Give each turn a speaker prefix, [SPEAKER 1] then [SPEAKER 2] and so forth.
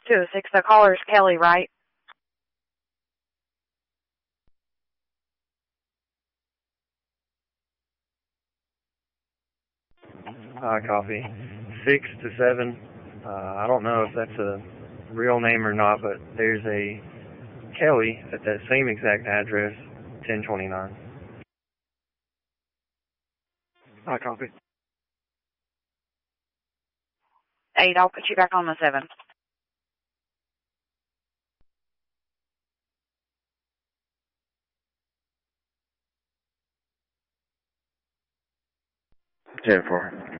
[SPEAKER 1] 206, the caller's Kelly, right?
[SPEAKER 2] Copy. 6 to 7. I don't know if that's a real name or not, but there's a Kelly at that same exact address, 1029. Copy.
[SPEAKER 1] 8, I'll put you back on the 7.
[SPEAKER 3] Ten 4.